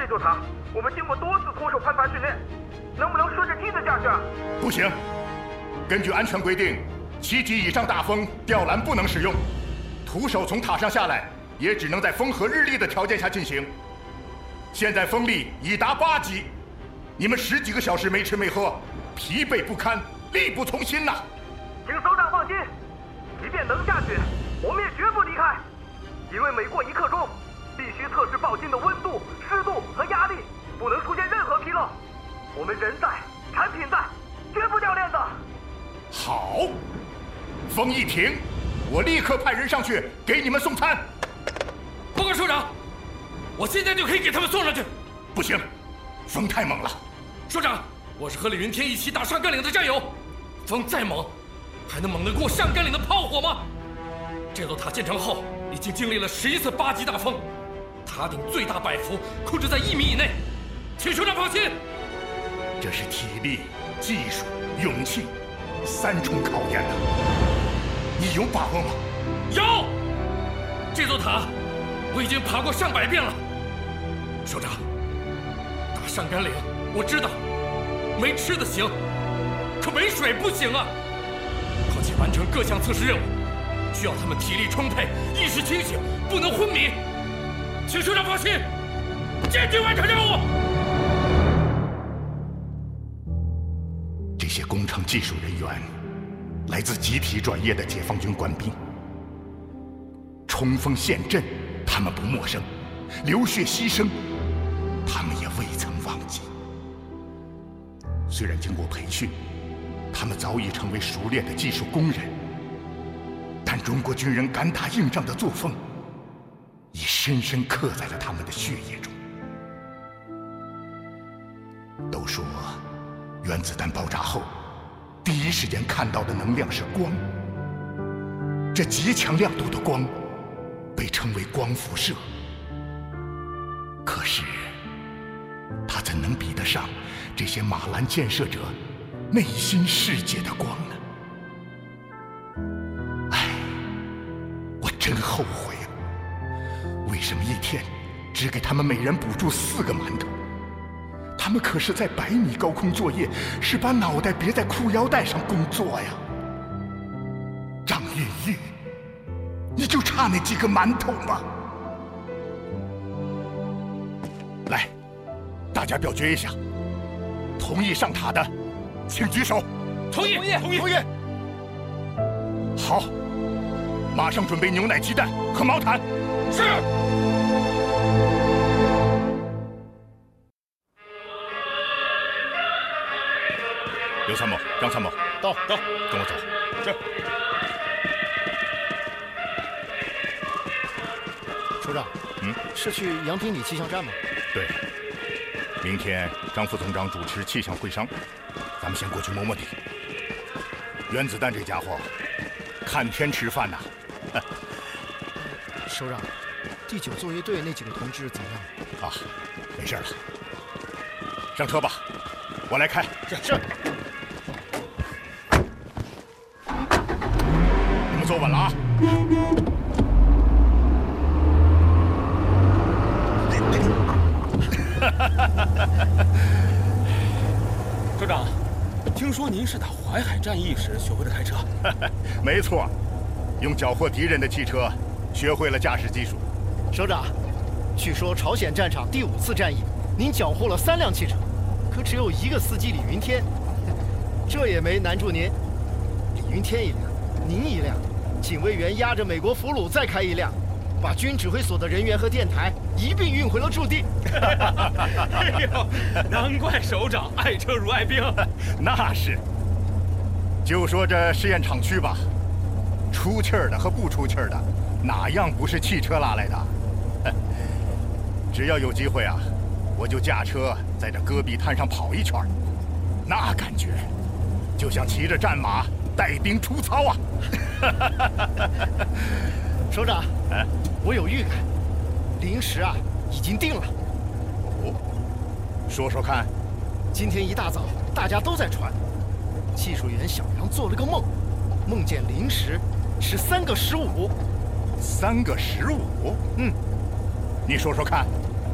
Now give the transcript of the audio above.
这座塔，我们经过多次徒手攀爬训练，能不能顺着梯子下去啊？ 不行，根据安全规定，7级以上大风吊篮不能使用，徒手从塔上下来也只能在风和日丽的条件下进行。现在风力已达8级，你们10几个小时没吃没喝，疲惫不堪，力不从心呐！ 请首长放心，即便能下去，我们也绝不离开，因为每过1刻钟，必须测试爆芯的温度、湿度和压力，不能出现任何纰漏。我们人在，产品在，绝不掉链子。 好，风一停，我立刻派人上去给你们送餐。 报告首长，我现在就可以给他们送上去。 不行，风太猛了。 首长，我是和李云天一起打上甘岭的战友，风再猛，还能猛得过上甘岭的炮火吗？这座塔建成后，已经经历了11次8级大风，塔顶最大摆幅控制在1米以内，请首长放心。 这是体力、技术、勇气3重考验呐，你有把握吗？ 有，这座塔我已经爬过上百遍了。首长，打上甘岭，我知道没吃的行，可没水不行啊。况且完成各项测试任务，需要他们体力充沛、意识清醒，不能昏迷。请首长放心，坚决完成任务。 这些工程技术人员来自集体转业的解放军官兵，冲锋陷阵，他们不陌生；流血牺牲，他们也未曾忘记。虽然经过培训，他们早已成为熟练的技术工人，但中国军人敢打硬仗的作风，已深深刻在了他们的血液中。都说原子弹爆炸后，第一时间看到的能量是光。这极强亮度的光被称为光辐射。可是，它怎能比得上这些马兰建设者内心世界的光呢？唉，我真后悔啊！为什么一天只给他们每人补助4个馒头？他们可是在100米高空作业，是把脑袋别在裤腰带上工作呀。张云玉，你就差那几个馒头吗？来，大家表决一下，同意上塔的，请举手。 同意，同意，同意。 好，马上准备牛奶、鸡蛋和毛毯。 是。 刘参谋、张参谋， 到， 跟我走。 是。 首长，是去杨平里气象站吗？ 对，明天张副总长主持气象会商，咱们先过去摸摸底。原子弹这家伙，看天吃饭呐。 首长，第9作业队那几个同志怎么样？ 啊，没事了。上车吧，我来开。 是。 你们坐稳了啊！ 首长，听说您是打淮海战役时学会的开车？ 没错，用缴获敌人的汽车，学会了驾驶技术。 首长，据说朝鲜战场第5次战役，您缴获了3辆汽车，可只有1个司机李云天，这也没难住您。李云天1辆，您1辆，警卫员押着美国俘虏再开1辆，把军指挥所的人员和电台一并运回了驻地。 哎呦，难怪首长爱车如爱兵。 那是。就说这试验场区吧，出气儿的和不出气儿的，哪样不是汽车拉来的？只要有机会啊，我就驾车在这戈壁滩上跑一圈，那感觉就像骑着战马带兵出操啊！ 首长，我有预感，临时啊已经定了。 哦，说说看。 今天一大早，大家都在传，技术员小杨做了个梦，梦见临时是3个15。 3个15？你说说看。